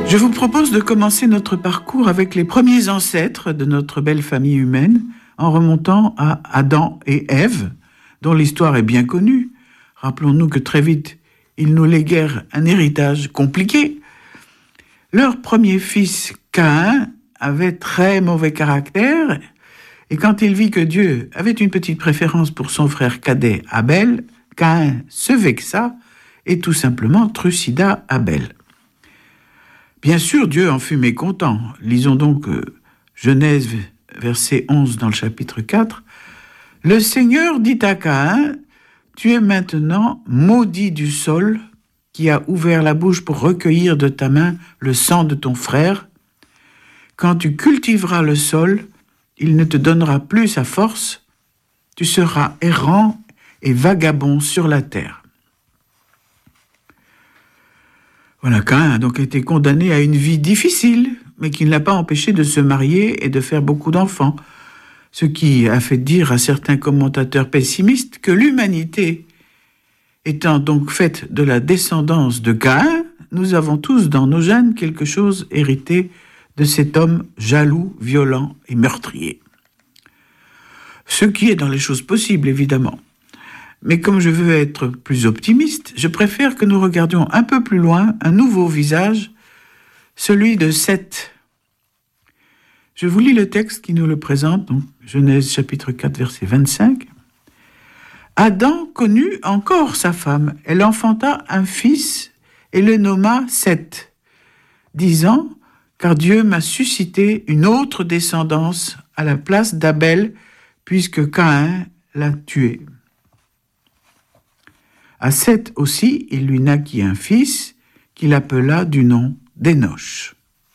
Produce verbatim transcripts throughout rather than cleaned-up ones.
Je vous propose de commencer notre parcours avec les premiers ancêtres de notre belle famille humaine, en remontant à Adam et Ève, dont l'histoire est bien connue. Rappelons-nous que très vite, ils nous léguèrent un héritage compliqué. Leur premier fils, Caïn, avait très mauvais caractère, et quand il vit que Dieu avait une petite préférence pour son frère cadet Abel, Caïn se vexa et tout simplement trucida Abel. Bien sûr, Dieu en fut mécontent. Lisons donc euh, Genèse, verset onze dans le chapitre quatre. « Le Seigneur dit à Caïn, tu es maintenant maudit du sol qui a ouvert la bouche pour recueillir de ta main le sang de ton frère. Quand tu cultiveras le sol, il ne te donnera plus sa force. Tu seras errant et vagabond sur la terre. » Voilà, Caïn a donc été condamné à une vie difficile, mais qui ne l'a pas empêché de se marier et de faire beaucoup d'enfants. Ce qui a fait dire à certains commentateurs pessimistes que l'humanité étant donc faite de la descendance de Caïn, nous avons tous dans nos gènes quelque chose hérité de cet homme jaloux, violent et meurtrier. Ce qui est dans les choses possibles, évidemment. Mais comme je veux être plus optimiste, je préfère que nous regardions un peu plus loin un nouveau visage, celui de Seth. Je vous lis le texte qui nous le présente, donc Genèse chapitre quatre, verset vingt-cinq. Adam connut encore sa femme. Elle enfanta un fils et le nomma Seth, disant « Car Dieu m'a suscité une autre descendance à la place d'Abel, puisque Caïn l'a tué. » À Seth aussi, il lui naquit un fils qu'il appela du nom d'Énoch.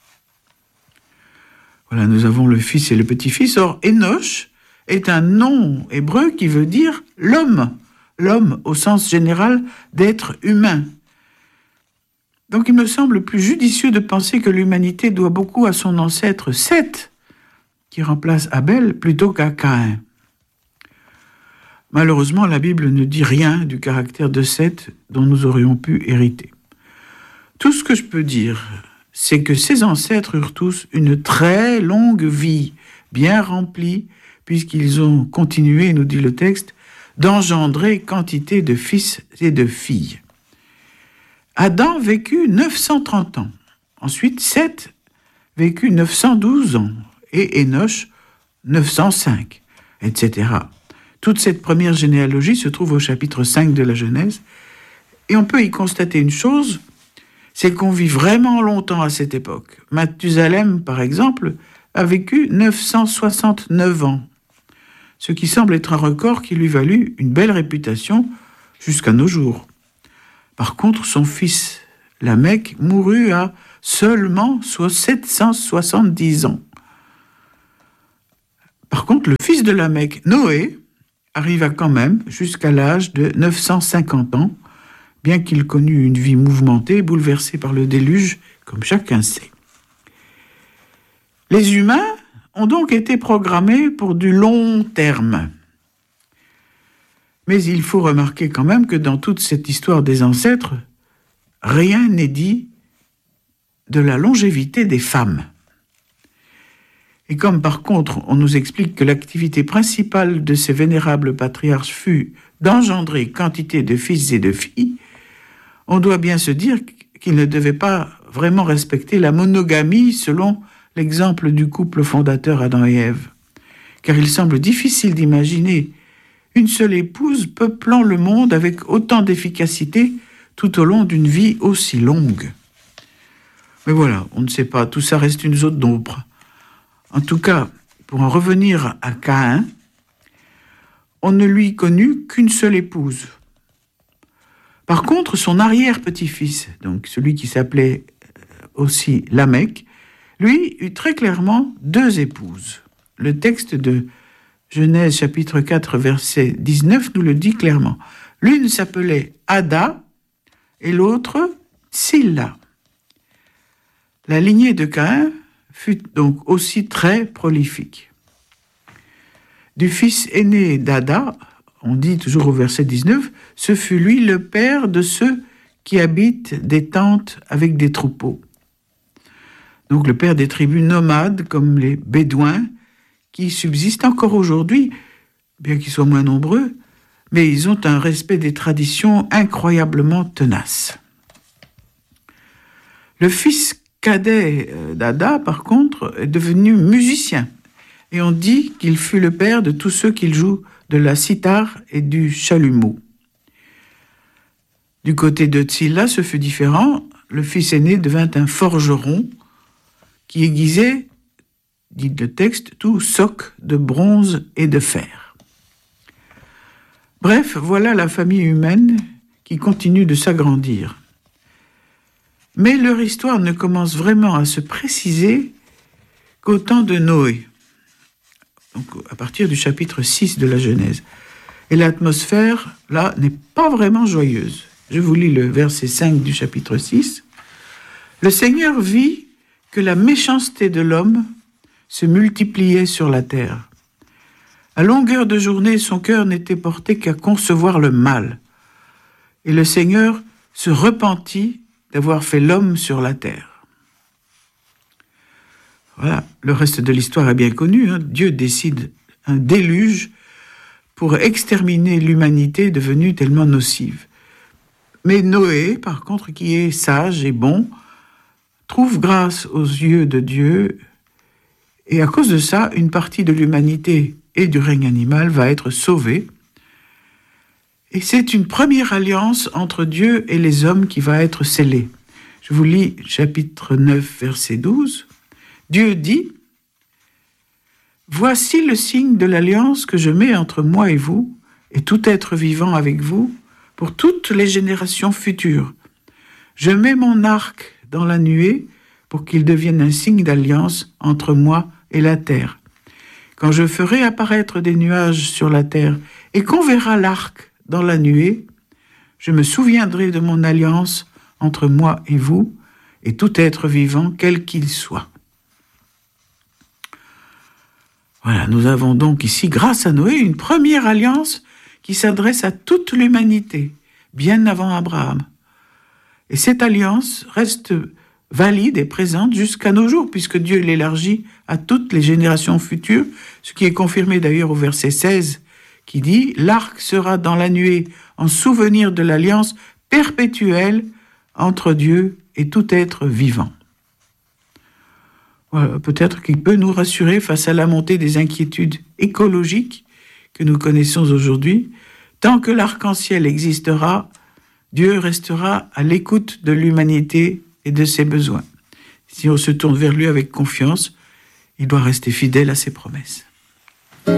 Voilà, nous avons le fils et le petit-fils. Or, Énoch est un nom hébreu qui veut dire l'homme, l'homme au sens général d'être humain. Donc, il me semble plus judicieux de penser que l'humanité doit beaucoup à son ancêtre Seth, qui remplace Abel, plutôt qu'à Caïn. Malheureusement, la Bible ne dit rien du caractère de Seth dont nous aurions pu hériter. Tout ce que je peux dire, c'est que ses ancêtres eurent tous une très longue vie, bien remplie, puisqu'ils ont continué, nous dit le texte, d'engendrer quantité de fils et de filles. Adam vécut neuf cent trente ans. Ensuite, Seth vécut neuf cent douze ans et Énoch neuf cent cinq, et cetera. Toute cette première généalogie se trouve au chapitre cinq de la Genèse, et on peut y constater une chose, c'est qu'on vit vraiment longtemps à cette époque. Mathusalem, par exemple, a vécu neuf cent soixante-neuf ans, ce qui semble être un record qui lui valut une belle réputation jusqu'à nos jours. Par contre, son fils, Lamech, mourut à seulement sept cent soixante-dix ans. Par contre, le fils de Lamech, Noé, arriva quand même jusqu'à l'âge de neuf cent cinquante ans, bien qu'il connût une vie mouvementée, bouleversée par le déluge, comme chacun sait. Les humains ont donc été programmés pour du long terme. Mais il faut remarquer quand même que dans toute cette histoire des ancêtres, rien n'est dit de la longévité des femmes. Et comme par contre on nous explique que l'activité principale de ces vénérables patriarches fut d'engendrer quantité de fils et de filles, on doit bien se dire qu'ils ne devaient pas vraiment respecter la monogamie selon l'exemple du couple fondateur Adam et Ève. Car il semble difficile d'imaginer une seule épouse peuplant le monde avec autant d'efficacité tout au long d'une vie aussi longue. Mais voilà, on ne sait pas, tout ça reste une zone d'ombre. En tout cas, pour en revenir à Caïn, on ne lui connut qu'une seule épouse. Par contre, son arrière-petit-fils, donc celui qui s'appelait aussi Lamech, lui eut très clairement deux épouses. Le texte de Genèse chapitre quatre, verset dix-neuf nous le dit clairement. L'une s'appelait Ada et l'autre Tsilla. La lignée de Caïn fut donc aussi très prolifique. Du fils aîné d'Ada, on dit toujours au verset dix-neuf, ce fut lui le père de ceux qui habitent des tentes avec des troupeaux. donc le père des tribus nomades comme les Bédouins, qui subsistent encore aujourd'hui, bien qu'ils soient moins nombreux, mais ils ont un respect des traditions incroyablement tenace. Le fils cadet d'Ada, par contre, est devenu musicien, et on dit qu'il fut le père de tous ceux qui jouent de la sitar et du chalumeau. Du côté de Tsilla, ce fut différent. Le fils aîné devint un forgeron qui aiguisait, dit le texte, tout soc de bronze et de fer. Bref, voilà la famille humaine qui continue de s'agrandir. Mais leur histoire ne commence vraiment à se préciser qu'au temps de Noé, donc à partir du chapitre six de la Genèse. Et l'atmosphère, là, n'est pas vraiment joyeuse. Je vous lis le verset cinq du chapitre six. « Le Seigneur vit que la méchanceté de l'homme se multipliait sur la terre. À longueur de journée, son cœur n'était porté qu'à concevoir le mal. Et le Seigneur se repentit d'avoir fait l'homme sur la terre. » Voilà, le reste de l'histoire est bien connu. Hein. Dieu décide un déluge pour exterminer l'humanité devenue tellement nocive. Mais Noé, par contre, qui est sage et bon, trouve grâce aux yeux de Dieu, et à cause de ça, une partie de l'humanité et du règne animal va être sauvée. Et c'est une première alliance entre Dieu et les hommes qui va être scellée. Je vous lis chapitre neuf, verset douze. Dieu dit « Voici le signe de l'alliance que je mets entre moi et vous, et tout être vivant avec vous, pour toutes les générations futures. Je mets mon arc dans la nuée pour qu'il devienne un signe d'alliance entre moi et la terre. Quand je ferai apparaître des nuages sur la terre et qu'on verra l'arc dans la nuée, je me souviendrai de mon alliance entre moi et vous et tout être vivant, quel qu'il soit. » Voilà, nous avons donc ici, grâce à Noé, une première alliance qui s'adresse à toute l'humanité, bien avant Abraham. Et cette alliance reste valide et présente jusqu'à nos jours, puisque Dieu l'élargit à toutes les générations futures, ce qui est confirmé d'ailleurs au verset seize, qui dit « L'arc sera dans la nuée en souvenir de l'alliance perpétuelle entre Dieu et tout être vivant. » Voilà, peut-être qu'il peut nous rassurer face à la montée des inquiétudes écologiques que nous connaissons aujourd'hui. Tant que l'arc-en-ciel existera, Dieu restera à l'écoute de l'humanité et de ses besoins. Si on se tourne vers lui avec confiance, il doit rester fidèle à ses promesses.